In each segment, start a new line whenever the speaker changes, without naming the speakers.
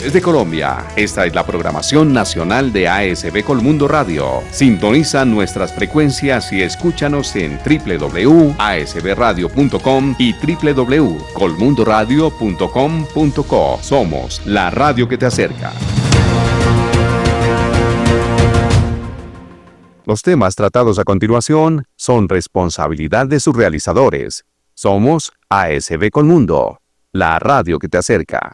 Desde Colombia, esta es la programación nacional de ASB Colmundo Radio. Sintoniza nuestras frecuencias y escúchanos en www.asbradio.com y www.colmundoradio.com.co. Somos la radio que te acerca. Los temas tratados a continuación son responsabilidad de sus realizadores. Somos ASB Colmundo, la radio que te acerca.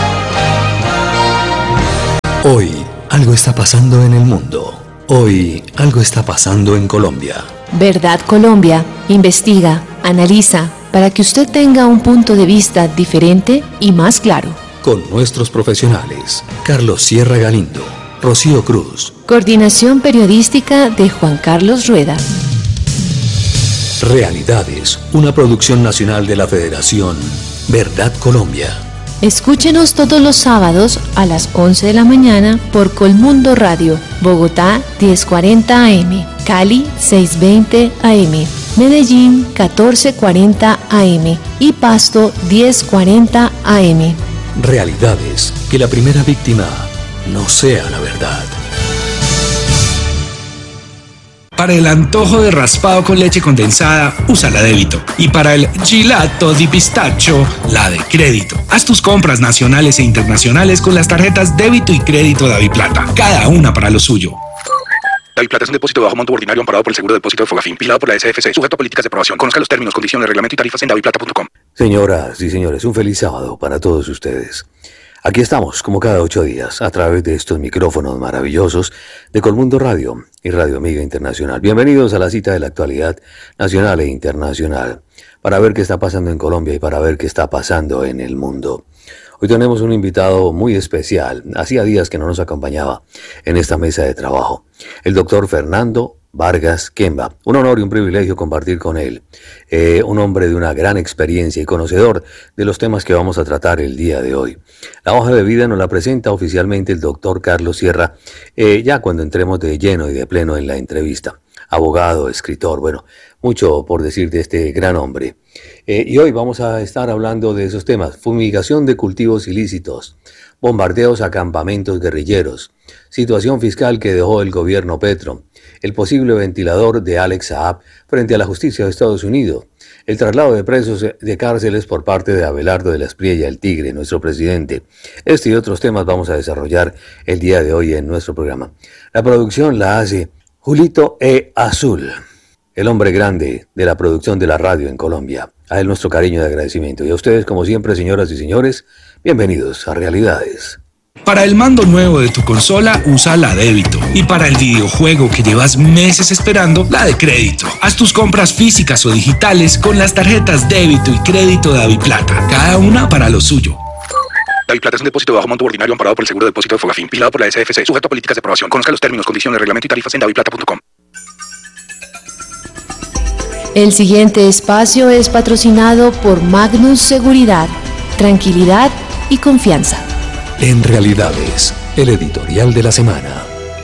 Hoy algo está pasando en el mundo. Hoy algo está pasando en Colombia.
Verdad Colombia investiga, analiza, para que usted tenga un punto de vista diferente y más claro.
Con nuestros profesionales, Carlos Sierra Galindo, Rocío Cruz.
Coordinación periodística de Juan Carlos Rueda.
Realidades, una producción nacional de la Federación Verdad Colombia.
Escúchenos todos los sábados a las 11 de la mañana por Colmundo Radio, Bogotá 1040 AM, Cali 620 AM, Medellín 1440 AM y Pasto 1040 AM.
Realidades, que la primera víctima no sea la verdad.
Para el antojo de raspado con leche condensada, usa la débito. Y para el gelato di pistacho, la de crédito. Haz tus compras nacionales e internacionales con las tarjetas débito y crédito DaviPlata. Cada una para lo suyo.
DaviPlata es un depósito de bajo monto ordinario amparado por el seguro de depósito de Fogafín, vigilado por la SFC, sujeto a políticas de aprobación. Conozca los términos, condiciones, reglamento y tarifas en daviplata.com.
Señoras y señores, un feliz sábado para todos ustedes. Aquí estamos, como cada 8 días, a través de estos micrófonos maravillosos de Colmundo Radio y Radio Amiga Internacional. Bienvenidos a la cita de la actualidad nacional e internacional, para ver qué está pasando en Colombia y para ver qué está pasando en el mundo. Hoy tenemos un invitado muy especial. Hacía días que no nos acompañaba en esta mesa de trabajo. El doctor Fernando Vargas Kemba. Un honor y un privilegio compartir con él. Un hombre de una gran experiencia y conocedor de los temas que vamos a tratar el día de hoy. La hoja de vida nos la presenta oficialmente el doctor Carlos Sierra, ya cuando entremos de lleno y de pleno en la entrevista. Abogado, escritor, bueno, mucho por decir de este gran hombre. Y hoy vamos a estar hablando de esos temas: fumigación de cultivos ilícitos, bombardeos a campamentos guerrilleros, situación fiscal que dejó el gobierno Petro, el posible ventilador de Alex Saab frente a la justicia de Estados Unidos, el traslado de presos de cárceles por parte de Abelardo de la Espriella, el Tigre, nuestro presidente. Este y otros temas vamos a desarrollar el día de hoy en nuestro programa. La producción la hace Julito E. Azul, el hombre grande de la producción de la radio en Colombia. A él nuestro cariño y agradecimiento. Y a ustedes, como siempre, señoras y señores, bienvenidos a Realidades.
Para el mando nuevo de tu consola, usa la débito. Y para el videojuego que llevas meses esperando, la de crédito. Haz tus compras físicas o digitales con las tarjetas débito y crédito DaviPlata. Cada una para lo suyo.
DaviPlata es un depósito de bajo monto ordinario amparado por el seguro de depósito de Fogafín, vigilado por la SFC, sujeto a políticas de aprobación. Conozca los términos, condiciones, reglamento y tarifas en daviplata.com.
El siguiente espacio es patrocinado por Magnus Seguridad, tranquilidad y confianza.
En Realidades, el editorial de la semana.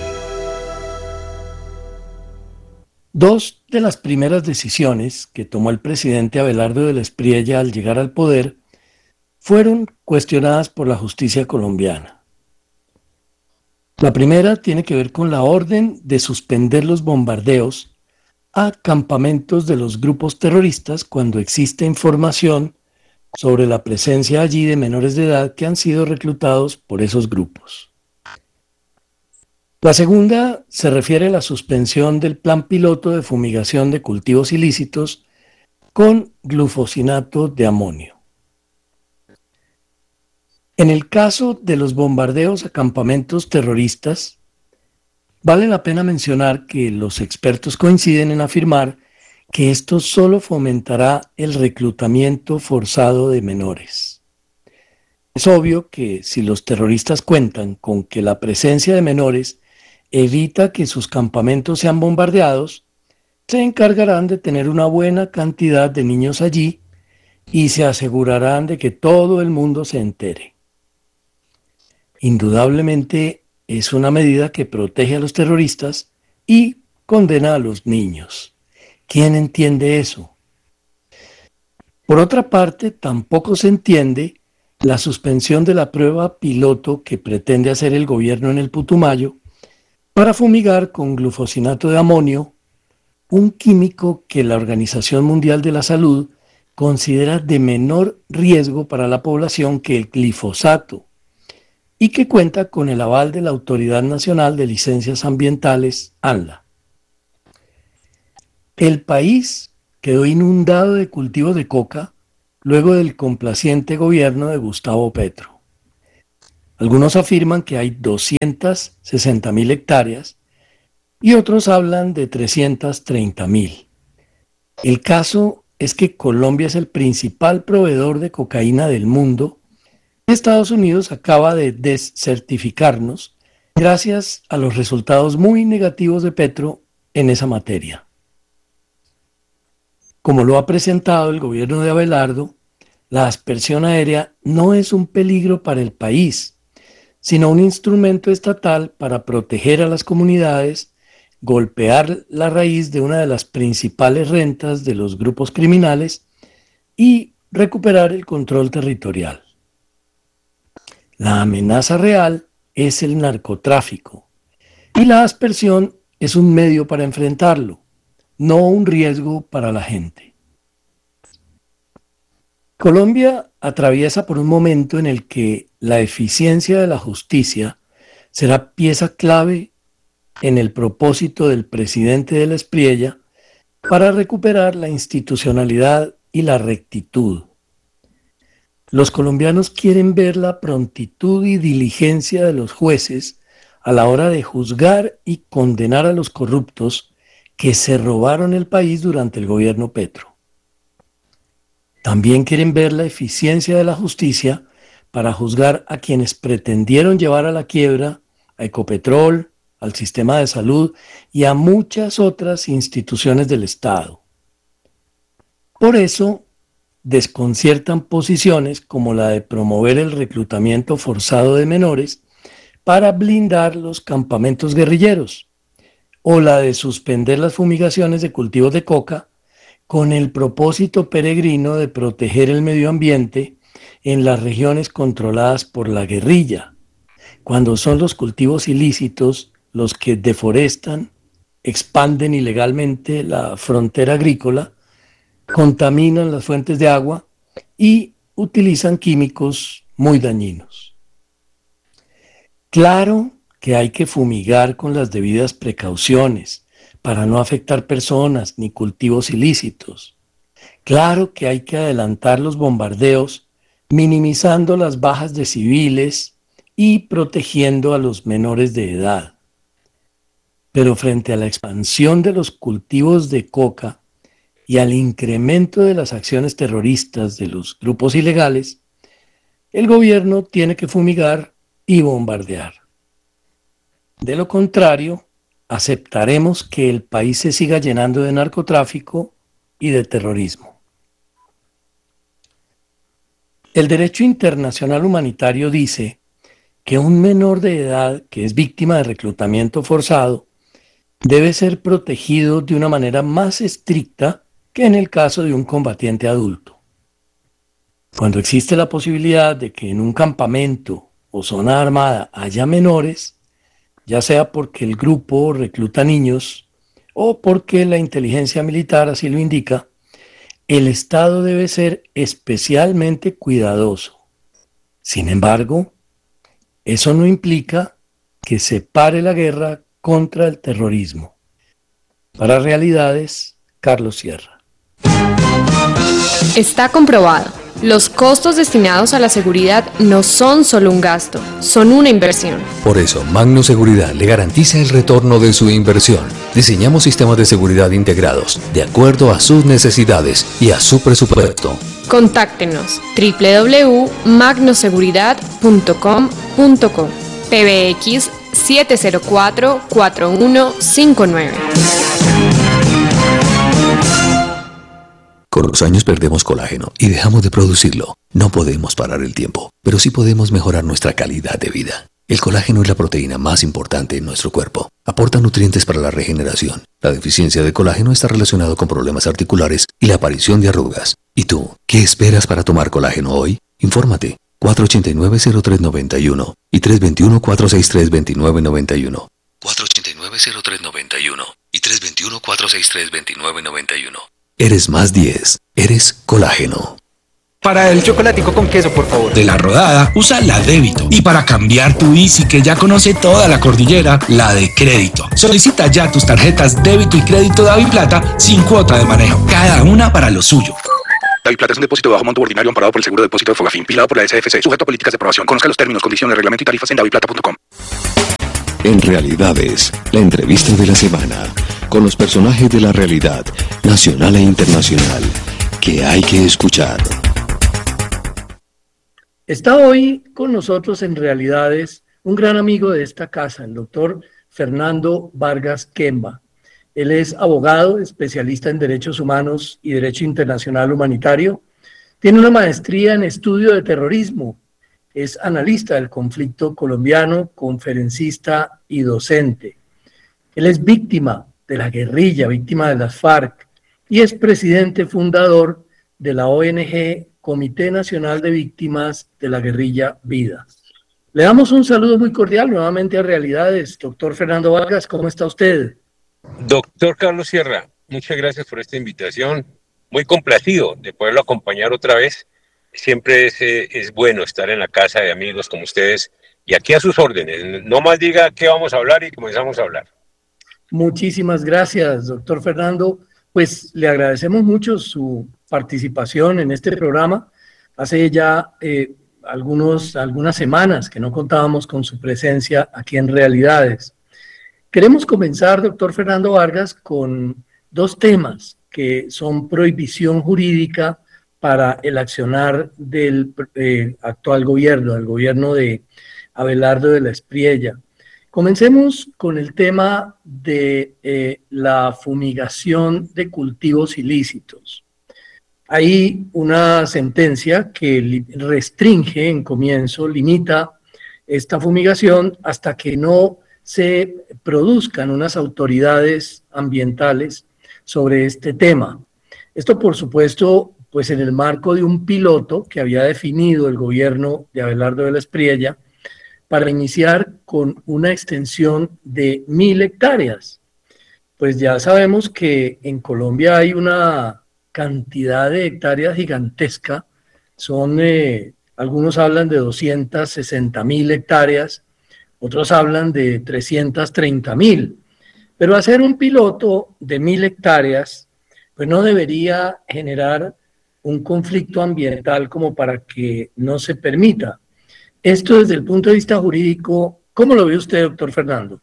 Dos de las primeras decisiones que tomó el presidente Abelardo de la Espriella al llegar al poder fueron cuestionadas por la justicia colombiana. La primera tiene que ver con la orden de suspender los bombardeos a campamentos de los grupos terroristas cuando existe información sobre la presencia allí de menores de edad que han sido reclutados por esos grupos. La segunda se refiere a la suspensión del plan piloto de fumigación de cultivos ilícitos con glufosinato de amonio. En el caso de los bombardeos a campamentos terroristas, vale la pena mencionar que los expertos coinciden en afirmar que esto solo fomentará el reclutamiento forzado de menores. Es obvio que si los terroristas cuentan con que la presencia de menores evita que sus campamentos sean bombardeados, se encargarán de tener una buena cantidad de niños allí y se asegurarán de que todo el mundo se entere. Indudablemente es una medida que protege a los terroristas y condena a los niños. ¿Quién entiende eso? Por otra parte, tampoco se entiende la suspensión de la prueba piloto que pretende hacer el gobierno en el Putumayo para fumigar con glufosinato de amonio, un químico que la Organización Mundial de la Salud considera de menor riesgo para la población que el glifosato y que cuenta con el aval de la Autoridad Nacional de Licencias Ambientales, ANLA. El país quedó inundado de cultivos de coca luego del complaciente gobierno de Gustavo Petro. Algunos afirman que hay 260.000 hectáreas y otros hablan de 330.000. El caso es que Colombia es el principal proveedor de cocaína del mundo. Estados Unidos acaba de descertificarnos gracias a los resultados muy negativos de Petro en esa materia. Como lo ha presentado el gobierno de Abelardo, la aspersión aérea no es un peligro para el país, sino un instrumento estatal para proteger a las comunidades, golpear la raíz de una de las principales rentas de los grupos criminales y recuperar el control territorial. La amenaza real es el narcotráfico y la aspersión es un medio para enfrentarlo, no un riesgo para la gente. Colombia atraviesa por un momento en el que la eficiencia de la justicia será pieza clave en el propósito del presidente de la Espriella para recuperar la institucionalidad y la rectitud. Los colombianos quieren ver la prontitud y diligencia de los jueces a la hora de juzgar y condenar a los corruptos que se robaron el país durante el gobierno Petro. También quieren ver la eficiencia de la justicia para juzgar a quienes pretendieron llevar a la quiebra a Ecopetrol, al sistema de salud y a muchas otras instituciones del Estado. Por eso, desconciertan posiciones como la de promover el reclutamiento forzado de menores para blindar los campamentos guerrilleros, o la de suspender las fumigaciones de cultivos de coca con el propósito peregrino de proteger el medio ambiente en las regiones controladas por la guerrilla, cuando son los cultivos ilícitos los que deforestan, expanden ilegalmente la frontera agrícola, contaminan las fuentes de agua y utilizan químicos muy dañinos. Claro que hay que fumigar con las debidas precauciones para no afectar personas ni cultivos ilícitos. Claro que hay que adelantar los bombardeos, minimizando las bajas de civiles y protegiendo a los menores de edad. Pero frente a la expansión de los cultivos de coca y al incremento de las acciones terroristas de los grupos ilegales, el gobierno tiene que fumigar y bombardear. De lo contrario, aceptaremos que el país se siga llenando de narcotráfico y de terrorismo. El derecho internacional humanitario dice que un menor de edad que es víctima de reclutamiento forzado debe ser protegido de una manera más estricta que en el caso de un combatiente adulto. Cuando existe la posibilidad de que en un campamento o zona armada haya menores, ya sea porque el grupo recluta niños o porque la inteligencia militar así lo indica, el Estado debe ser especialmente cuidadoso. Sin embargo, eso no implica que se pare la guerra contra el terrorismo. Para Realidades, Carlos Sierra.
Está comprobado. Los costos destinados a la seguridad no son solo un gasto, son una inversión.
Por eso, Magno Seguridad le garantiza el retorno de su inversión. Diseñamos sistemas de seguridad integrados, de acuerdo a sus necesidades y a su presupuesto.
Contáctenos www.magnoseguridad.com.co PBX 704-4159.
Con los años perdemos colágeno y dejamos de producirlo. No podemos parar el tiempo, pero sí podemos mejorar nuestra calidad de vida. El colágeno es la proteína más importante en nuestro cuerpo. Aporta nutrientes para la regeneración. La deficiencia de colágeno está relacionada con problemas articulares y la aparición de arrugas. ¿Y tú, qué esperas para tomar colágeno hoy? Infórmate. 489-0391 y 321-463-2991. 489-0391 y 321-463-2991. Eres más 10. Eres colágeno.
Para el chocolatico con queso, por favor. De La Rodada, usa la débito. Y para cambiar tu Easy, que ya conoce toda la cordillera, la de crédito. Solicita ya tus tarjetas débito y crédito DaviPlata sin cuota de manejo. Cada una para lo suyo.
DaviPlata es un depósito de bajo monto ordinario amparado por el seguro de depósito de Fogafín, vigilado por la SFC, sujeto a políticas de aprobación. Conozca los términos, condiciones, reglamento y tarifas en daviplata.com.
En Realidades, la entrevista de la semana, con los personajes de la realidad, nacional e internacional, que hay que escuchar.
Está hoy con nosotros en Realidades un gran amigo de esta casa, el doctor Fernando Vargas Kemba. Él es abogado, especialista en derechos humanos y derecho internacional humanitario. Tiene una maestría en estudio de terrorismo. Es analista del conflicto colombiano, conferencista y docente. Él es víctima de la guerrilla, víctima de las FARC, y es presidente fundador de la ONG Comité Nacional de Víctimas de la Guerrilla Vida. Le damos un saludo muy cordial nuevamente a Realidades. Doctor Fernando Vargas, ¿cómo está usted?
Doctor Carlos Sierra, muchas gracias por esta invitación. Muy complacido de poderlo acompañar otra vez. Siempre es bueno estar en la casa de amigos como ustedes y aquí a sus órdenes. No más diga qué vamos a hablar y comenzamos a hablar.
Muchísimas gracias, doctor Fernando. Pues le agradecemos mucho su participación en este programa. Hace ya algunas semanas que no contábamos con su presencia aquí en Realidades. Queremos comenzar, doctor Fernando Vargas, con dos temas que son prohibición jurídica para el accionar del actual gobierno, del gobierno de Abelardo de la Espriella. Comencemos con el tema de la fumigación de cultivos ilícitos. Hay una sentencia que restringe en comienzo, limita esta fumigación hasta que no se produzcan unas autoridades ambientales sobre este tema. Esto, por supuesto, pues en el marco de un piloto que había definido el gobierno de Abelardo de la Espriella para iniciar con una extensión de 1.000 hectáreas. Pues ya sabemos que en Colombia hay una cantidad de hectáreas gigantesca, algunos hablan de 260.000 hectáreas, otros hablan de 330.000, pero hacer un piloto de 1.000 hectáreas, pues no debería generar un conflicto ambiental como para que no se permita. Esto desde el punto de vista jurídico, ¿cómo lo ve usted, doctor Fernando?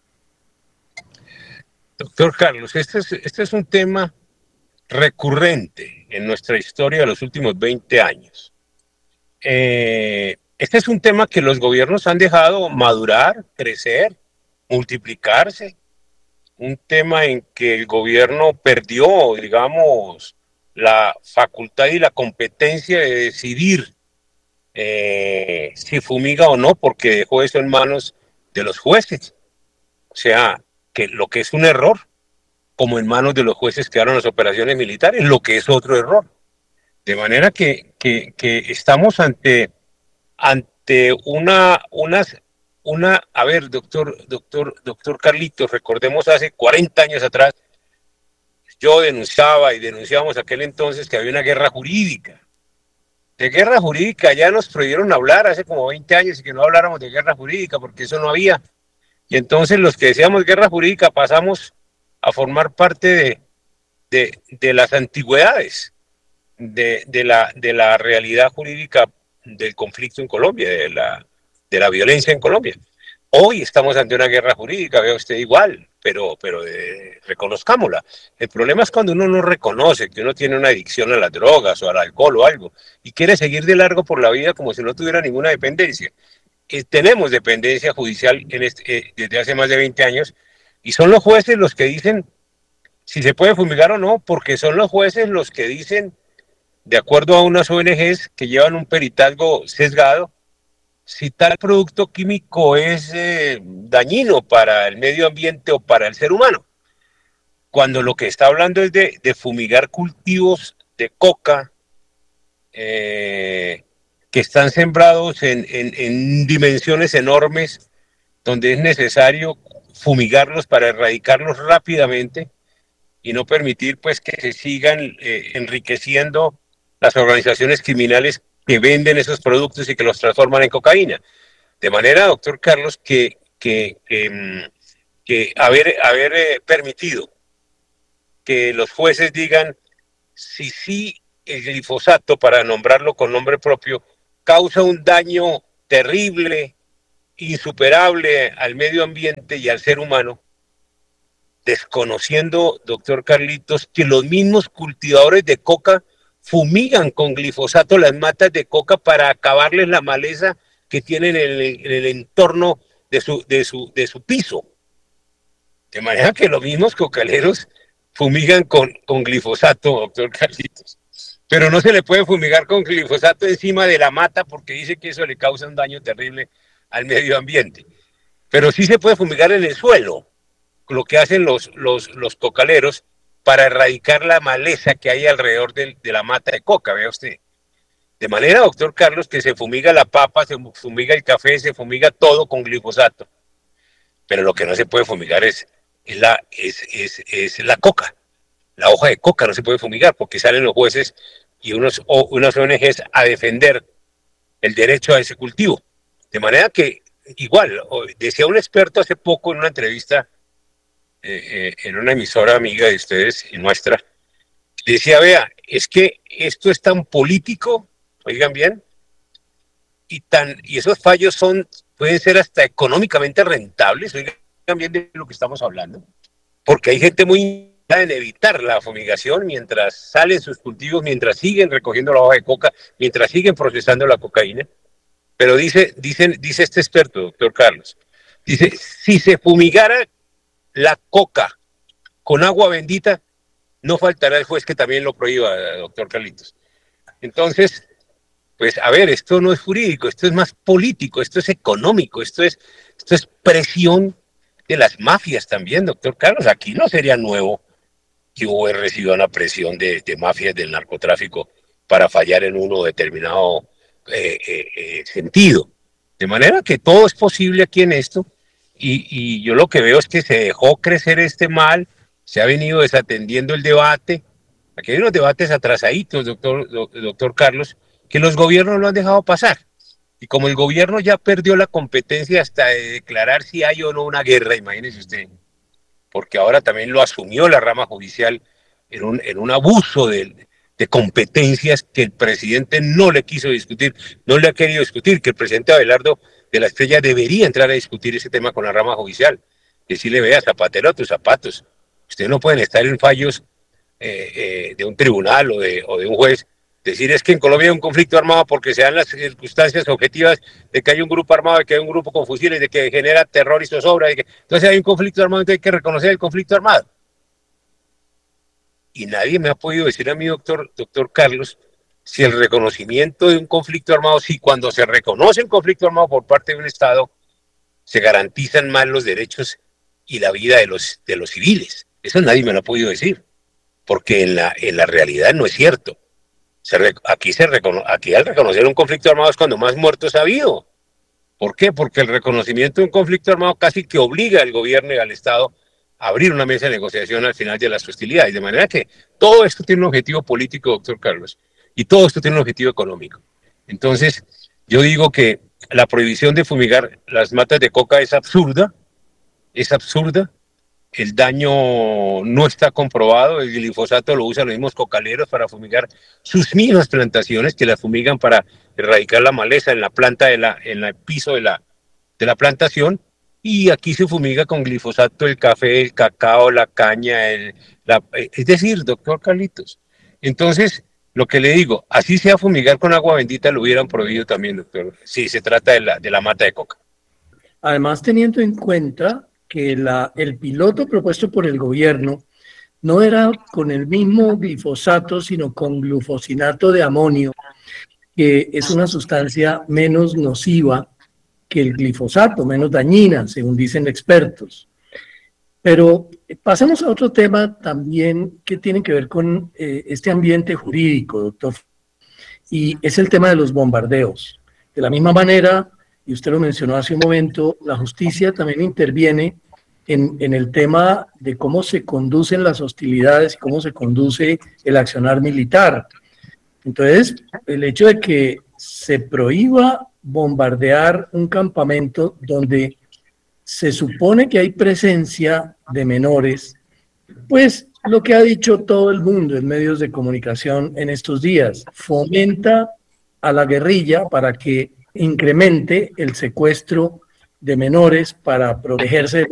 Doctor Carlos, este es un tema recurrente en nuestra historia de los últimos 20 años. Este es un tema que los gobiernos han dejado madurar, crecer, multiplicarse. Un tema en que el gobierno perdió, digamos, la facultad y la competencia de decidir si fumiga o no, porque dejó eso en manos de los jueces. O sea, que lo que es un error, como en manos de los jueces quedaron las operaciones militares, lo que es otro error. De manera que estamos ante una, a ver, doctor Carlitos, recordemos hace 40 años atrás, yo denunciaba y denunciábamos aquel entonces que había una guerra jurídica. De guerra jurídica ya nos prohibieron hablar hace como 20 años y que no habláramos de guerra jurídica porque eso no había. Y entonces los que decíamos guerra jurídica pasamos a formar parte de las antigüedades, de la realidad jurídica del conflicto en Colombia, de la violencia en Colombia. Hoy estamos ante una guerra jurídica, vea usted igual, pero reconozcámosla. El problema es cuando uno no reconoce que uno tiene una adicción a las drogas o al alcohol o algo y quiere seguir de largo por la vida como si no tuviera ninguna dependencia. Tenemos dependencia judicial desde hace más de 20 años y son los jueces los que dicen si se puede fumigar o no, porque son los jueces los que dicen, de acuerdo a unas ONGs que llevan un peritazgo sesgado, si tal producto químico es dañino para el medio ambiente o para el ser humano. Cuando lo que está hablando es de fumigar cultivos de coca, de que están sembrados en dimensiones enormes, donde es necesario fumigarlos para erradicarlos rápidamente y no permitir pues que se sigan enriqueciendo las organizaciones criminales que venden esos productos y que los transforman en cocaína. De manera, doctor Carlos, que haber permitido que los jueces digan si sí el glifosato, para nombrarlo con nombre propio, causa un daño terrible, insuperable al medio ambiente y al ser humano, desconociendo, doctor Carlitos, que los mismos cultivadores de coca fumigan con glifosato las matas de coca para acabarles la maleza que tienen en el entorno de su piso. De manera que los mismos cocaleros fumigan con glifosato, doctor Carlitos. Pero no se le puede fumigar con glifosato encima de la mata porque dice que eso le causa un daño terrible al medio ambiente. Pero sí se puede fumigar en el suelo, lo que hacen los cocaleros para erradicar la maleza que hay alrededor de la mata de coca, vea usted. De manera, doctor Carlos, que se fumiga la papa, se fumiga el café, se fumiga todo con glifosato. Pero lo que no se puede fumigar es la coca. La hoja de coca no se puede fumigar porque salen los jueces y unas ONGs a defender el derecho a ese cultivo. De manera que, igual, decía un experto hace poco en una entrevista en una emisora amiga de ustedes y nuestra, decía, vea, es que esto es tan político, oigan bien, y esos fallos pueden ser hasta económicamente rentables, oigan bien de lo que estamos hablando, porque hay gente muy en evitar la fumigación mientras salen sus cultivos, mientras siguen recogiendo la hoja de coca, mientras siguen procesando la cocaína. Pero dice este experto, doctor Carlos, dice, si se fumigara la coca con agua bendita, no faltará el juez que también lo prohíba, doctor Carlitos. Entonces, pues a ver, esto no es jurídico, esto es más político, esto es económico, esto es presión de las mafias también, doctor Carlos. Aquí no sería nuevo que UR recibió una presión de mafias del narcotráfico para fallar en uno determinado sentido. De manera que todo es posible aquí en esto, y yo lo que veo es que se dejó crecer este mal, se ha venido desatendiendo el debate. Aquí hay unos debates atrasaditos, doctor Carlos, que los gobiernos lo han dejado pasar. Y como el gobierno ya perdió la competencia hasta de declarar si hay o no una guerra, imagínese usted, porque ahora también lo asumió la rama judicial en un abuso de competencias que el presidente no le quiso discutir, no le ha querido discutir, que el presidente Abelardo de la Estrella debería entrar a discutir ese tema con la rama judicial. Decirle, vea, zapatero a tus zapatos, ustedes no pueden estar en fallos de un tribunal o de un juez, decir es que en Colombia hay un conflicto armado porque se dan las circunstancias objetivas de que hay un grupo armado, de que hay un grupo con fusiles, de que genera terror y zozobra, entonces hay un conflicto armado, entonces hay que reconocer el conflicto armado. Y nadie me ha podido decir a mí, doctor Carlos, si el reconocimiento de un conflicto armado, si cuando se reconoce un conflicto armado por parte de un Estado, se garantizan más los derechos y la vida de los civiles. Eso nadie me lo ha podido decir, porque en la realidad no es cierto. Aquí al reconocer un conflicto armado es cuando más muertos ha habido. ¿Por qué? Porque el reconocimiento de un conflicto armado casi que obliga al gobierno y al Estado a abrir una mesa de negociación al final de las hostilidades. De manera que todo esto tiene un objetivo político, doctor Carlos, y todo esto tiene un objetivo económico. Entonces, yo digo que la prohibición de fumigar las matas de coca es absurda, el daño no está comprobado, el glifosato lo usan los mismos cocaleros para fumigar sus mismas plantaciones, que las fumigan para erradicar la maleza en la planta, en el piso de la plantación, y aquí se fumiga con glifosato el café, el cacao, la caña, es decir, doctor Carlitos. Entonces, lo que le digo, así sea fumigar con agua bendita, lo hubieran prohibido también, doctor, si se trata de la mata de coca.
Además, teniendo en cuenta que el piloto propuesto por el gobierno no era con el mismo glifosato, sino con glufosinato de amonio, que es una sustancia menos nociva que el glifosato, menos dañina, según dicen expertos. Pero pasemos a otro tema también que tiene que ver con este ambiente jurídico, doctor. y es el tema de los bombardeos. De la misma manera, y usted lo mencionó hace un momento, la justicia también interviene en el tema de cómo se conducen las hostilidades y cómo se conduce el accionar militar. Entonces, el hecho de que se prohíba bombardear un campamento donde se supone que hay presencia de menores, pues lo que ha dicho todo el mundo en medios de comunicación en estos días, fomenta a la guerrilla para que incremente el secuestro de menores para protegerse